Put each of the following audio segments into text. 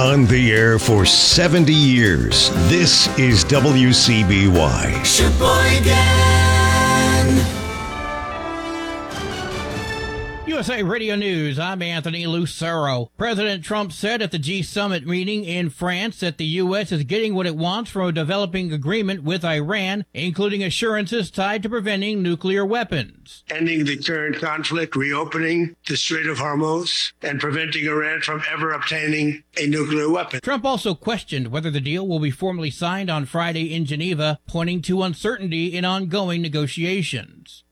On the air for 70 years, this is WCBY. Sheboygan. USA Radio News, I'm Anthony Lucero. President Trump said at the G-Summit meeting in France that the U.S. is getting what it wants from a developing agreement with Iran, including assurances tied to preventing nuclear weapons. Ending the current conflict, reopening the Strait of Hormuz, and preventing Iran from ever obtaining a nuclear weapon. Trump also questioned whether the deal will be formally signed on Friday in Geneva, pointing to uncertainty in ongoing negotiations.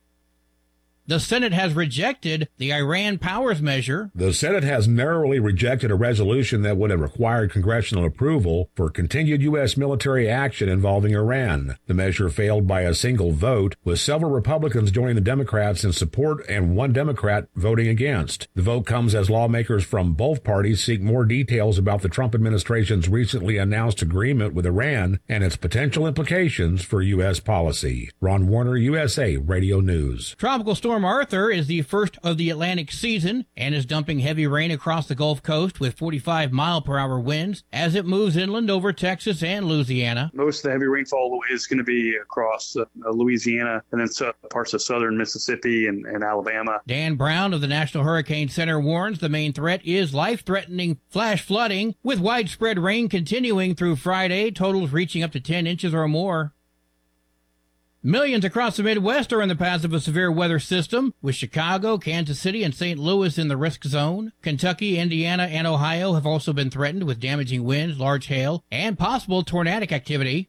The Senate has rejected the Iran powers measure. The Senate has narrowly rejected a resolution that would have required congressional approval for continued U.S. military action involving Iran. The measure failed by a single vote, with several Republicans joining the Democrats in support and one Democrat voting against. The vote comes as lawmakers from both parties seek more details about the Trump administration's recently announced agreement with Iran and its potential implications for U.S. policy. Ron Warner, USA Radio News. Tropical Storm Arthur is the first of the Atlantic season and is dumping heavy rain across the Gulf Coast with 45-mile-per-hour winds as it moves inland over Texas and Louisiana. Most of the heavy rainfall is going to be across Louisiana and then parts of southern Mississippi and Alabama. Dan Brown of the National Hurricane Center warns the main threat is life-threatening flash flooding, with widespread rain continuing through Friday, totals reaching up to 10 inches or more. Millions across the Midwest are in the path of a severe weather system, with Chicago, Kansas City, and St. Louis in the risk zone. Kentucky, Indiana, and Ohio have also been threatened with damaging winds, large hail, and possible tornadic activity.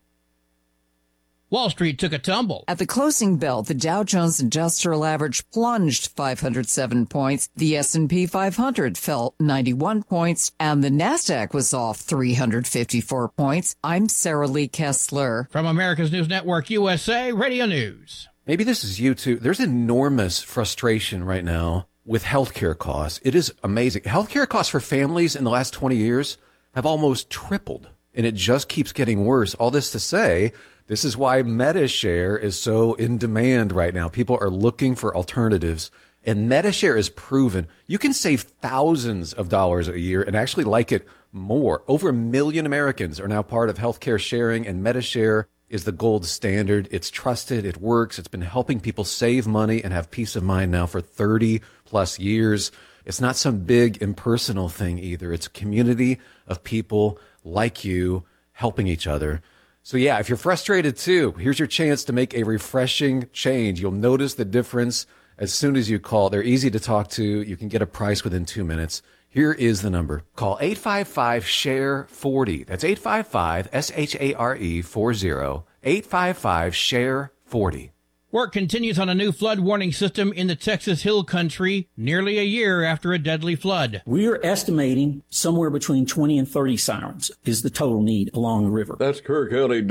Wall Street took a tumble. At the closing bell, the Dow Jones Industrial Average plunged 507 points, the S&P 500 fell 91 points, and the Nasdaq was off 354 points. I'm Sarah Lee Kessler. From America's News Network, USA Radio News. Maybe this is you too. There's enormous frustration right now with healthcare costs. It is amazing. Healthcare costs for families in the last 20 years have almost tripled, and it just keeps getting worse. All this to say, this is why MediShare is so in demand right now. People are looking for alternatives, and MediShare is proven. You can save thousands of dollars a year and actually like it more. Over 1 million Americans are now part of healthcare sharing, and MediShare is the gold standard. It's trusted. It works. It's been helping people save money and have peace of mind now for 30 plus years. It's not some big impersonal thing either. It's a community of people like you helping each other. So yeah, if you're frustrated too, here's your chance to make a refreshing change. You'll notice the difference as soon as you call. They're easy to talk to. You can get a price within 2 minutes. Here is the number. Call 855-SHARE-40. That's 855-SHARE-40. 855-SHARE-40. Work continues on a new flood warning system in the Texas Hill Country nearly a year after a deadly flood. We are estimating somewhere between 20 and 30 sirens is the total need along the river. That's Kerr County